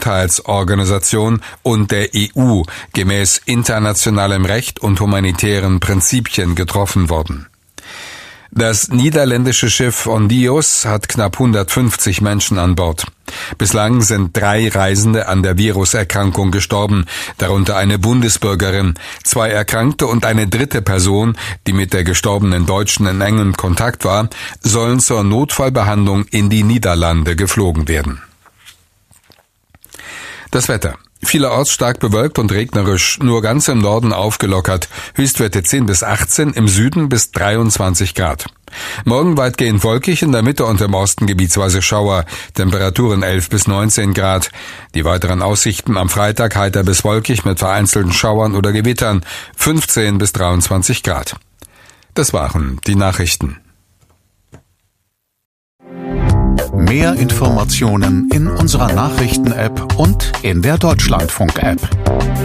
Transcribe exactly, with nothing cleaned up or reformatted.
Weltgesundheitsorganisation und der E U gemäß internationalem Recht und humanitären Prinzipien getroffen worden. Das niederländische Schiff Ondios hat knapp hundertfünfzig Menschen an Bord. Bislang sind drei Reisende an der Viruserkrankung gestorben, darunter eine Bundesbürgerin, zwei Erkrankte und eine dritte Person, die mit der gestorbenen Deutschen in engem Kontakt war, sollen zur Notfallbehandlung in die Niederlande geflogen werden. Das Wetter. Vielerorts stark bewölkt und regnerisch, nur ganz im Norden aufgelockert, Höchstwerte zehn bis achtzehn, im Süden bis dreiundzwanzig Grad. Morgen weitgehend wolkig, in der Mitte und im Osten gebietsweise Schauer, Temperaturen elf bis neunzehn Grad. Die weiteren Aussichten am Freitag heiter bis wolkig mit vereinzelten Schauern oder Gewittern, fünfzehn bis dreiundzwanzig Grad. Das waren die Nachrichten. Mehr Informationen in unserer Nachrichten-App und in der Deutschlandfunk-App.